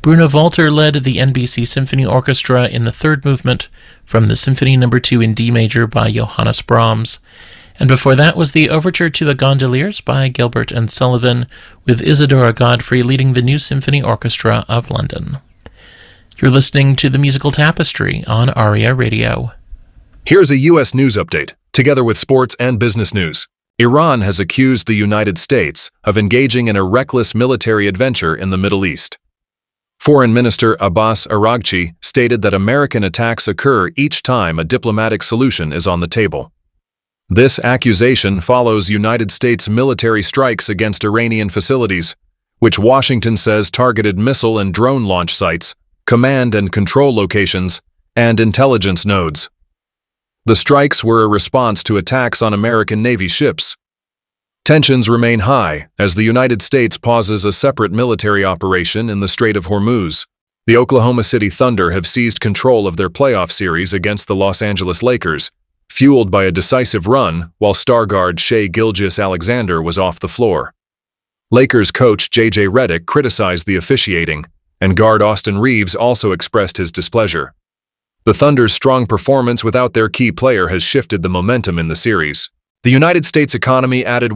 Bruno Walter led the NBC Symphony Orchestra in the third movement from the Symphony No. 2 in D major by Johannes Brahms. And before that was the Overture to the Gondoliers by Gilbert and Sullivan, with Isadora Godfrey leading the New Symphony Orchestra of London. You're listening to The Musical Tapestry on ARIA Radio. Here's a U.S. news update, together with sports and business news. Iran has accused the United States of engaging in a reckless military adventure in the Middle East. Foreign Minister Abbas Araghchi stated that American attacks occur each time a diplomatic solution is on the table. This accusation follows United States military strikes against Iranian facilities, which Washington says targeted missile and drone launch sites, command and control locations, and intelligence nodes. The strikes were a response to attacks on American Navy ships. Tensions remain high as the United States pauses a separate military operation in the Strait of Hormuz. The Oklahoma City Thunder have seized control of their playoff series against the Los Angeles Lakers, fueled by a decisive run while star guard Shai Gilgeous-Alexander was off the floor. Lakers coach J.J. Redick criticized the officiating, and guard Austin Reeves also expressed his displeasure. The Thunder's strong performance without their key player has shifted the momentum in the series. The United States economy added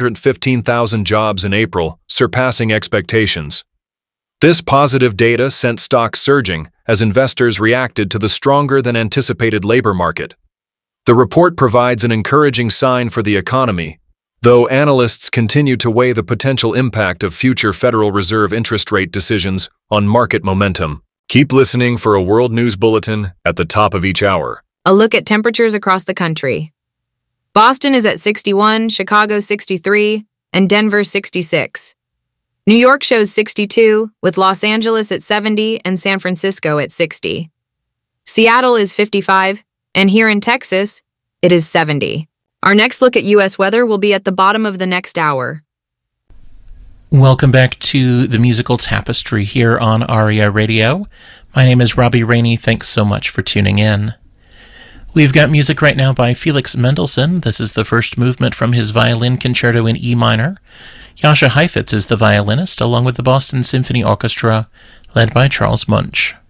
115,000 jobs in April, surpassing expectations. This positive data sent stocks surging as investors reacted to the stronger-than-anticipated labor market. The report provides an encouraging sign for the economy, though analysts continue to weigh the potential impact of future Federal Reserve interest rate decisions on market momentum. Keep listening for a World News Bulletin at the top of each hour. A look at temperatures across the country. Boston is at 61, Chicago 63, and Denver 66. New York shows 62, with Los Angeles at 70 and San Francisco at 60. Seattle is 55, and here in Texas, it is 70. Our next look at U.S. weather will be at the bottom of the next hour. Welcome back to The Musical Tapestry here on ARIA Radio. My name is Robbie Rainey. Thanks so much for tuning in. We've got music right now by Felix Mendelssohn. This is the first movement from his violin concerto in E minor. Jascha Heifetz is the violinist, along with the Boston Symphony Orchestra, led by Charles Munch.